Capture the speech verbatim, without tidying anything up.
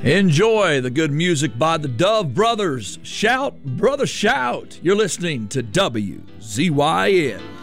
Enjoy the good music by the Dove Brothers. Shout, brother, shout. You're listening to W Z Y N.